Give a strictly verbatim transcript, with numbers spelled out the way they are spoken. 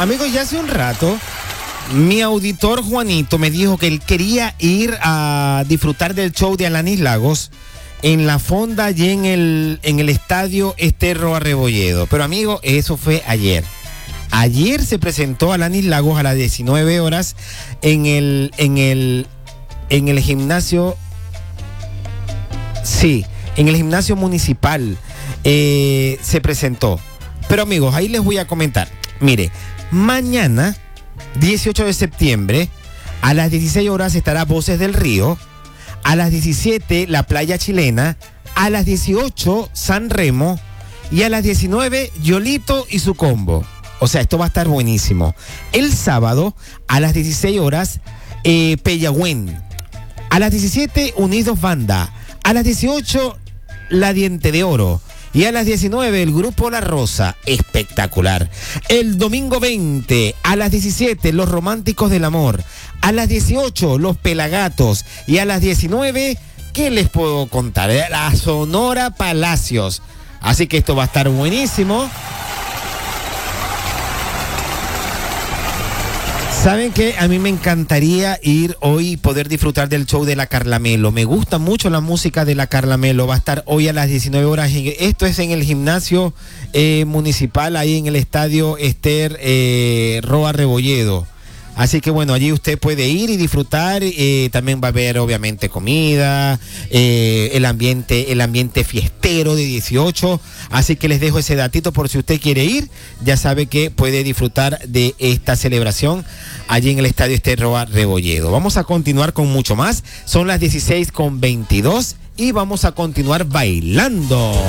amigos, ya hace un rato mi auditor Juanito me dijo que él quería ir a disfrutar del show de Alanis Lagos en la fonda y en el, en el estadio Esterro Arrebolledo. Pero amigo, eso fue ayer. Ayer se presentó Alanis Lagos a las diecinueve horas en el, en el, en el gimnasio, sí, en el gimnasio municipal eh, se presentó. Pero amigos, ahí les voy a comentar. Mire, mañana, dieciocho de septiembre, a las dieciséis horas estará Voces del Río, a las diecisiete La Playa Chilena, a las dieciocho San Remo y a las diecinueve Yolito y su combo. O sea, esto va a estar buenísimo. El sábado, a las dieciséis horas, eh, Peyagüén. A las diecisiete, Unidos Banda. A las dieciocho, La Diente de Oro. Y a las diecinueve, el grupo La Rosa. Espectacular. El domingo veinte, a las diecisiete, Los Románticos del Amor. A las dieciocho, Los Pelagatos. Y a las diecinueve, ¿qué les puedo contar? La Sonora Palacios. Así que esto va a estar buenísimo. ¿Saben qué? A mí me encantaría ir hoy y poder disfrutar del show de la Carla Melo. Me gusta mucho la música de la Carla Melo. Va a estar hoy a las diecinueve horas. Esto es en el gimnasio eh, municipal, ahí en el estadio Ester eh, Roa Rebolledo. Así que bueno, allí usted puede ir y disfrutar. Eh, también va a haber obviamente comida, eh, el ambiente, el ambiente fiestero de dieciocho. Así que les dejo ese datito por si usted quiere ir. Ya sabe que puede disfrutar de esta celebración allí en el estadio Esterroa Rebolledo. Vamos a continuar con mucho más. Son las dieciséis con veintidós y vamos a continuar bailando.